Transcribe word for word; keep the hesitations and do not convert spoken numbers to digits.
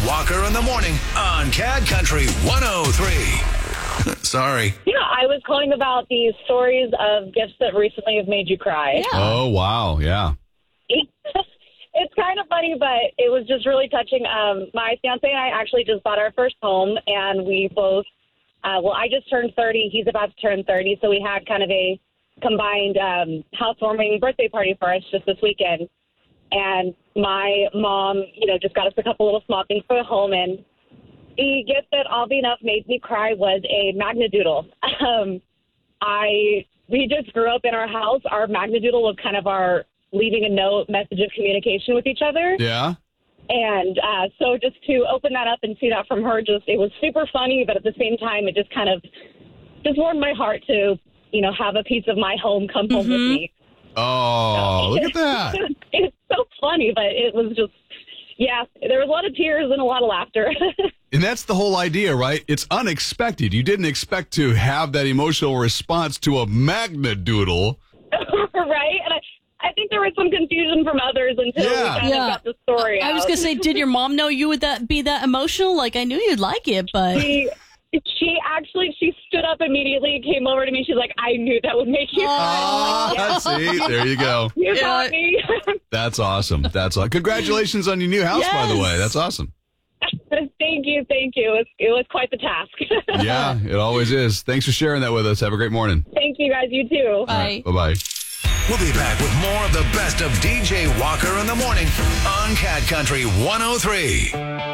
Walker in the morning on Cad Country one oh three. Sorry. Yeah, I was calling about the stories of gifts that recently have made you cry. Yeah. Oh, wow. Yeah. It's kind of funny, but it was just really touching. Um, my fiance and I actually just bought our first home, and we both, uh, well, I just turned thirty. He's about to turn thirty, so we had kind of a combined um, housewarming birthday party for us just this weekend. And my mom, you know, just got us a couple little small things for the home, and the gift that, oddly enough, made me cry was a Magnadoodle. Um, I we just grew up in our house. Our Magnadoodle was kind of our leaving a note, message of communication with each other. Yeah. And uh, so just to open that up and see that from her, just it was super funny, but at the same time, it just kind of just warmed my heart to, you know, have a piece of my home come home Mm-hmm. with me. Oh, look at that. It's so funny, but it was just, yeah, there was a lot of tears and a lot of laughter. And that's the whole idea, right? It's unexpected. You didn't expect to have that emotional response to a Magnadoodle. Right? And I, I think there was some confusion from others until Yeah. we kind Yeah. of got the story I was out. going to say, did your mom know you would that be that emotional? Like, I knew you'd like it, but... She, she actually, she stood up immediately, came over to me. She's like, I knew that would make you cry. Ah, see, there you go. You Yeah. got me. That's awesome. That's awesome. Congratulations on your new house, by the Yes. way. That's awesome. Thank you, thank you. It was, it was quite the task. Yeah, it always is. Thanks for sharing that with us. Have a great morning. Thank you, guys. You too. Bye. Bye-bye. We'll be back with more of the best of D J Walker in the morning on Cad Country one oh three.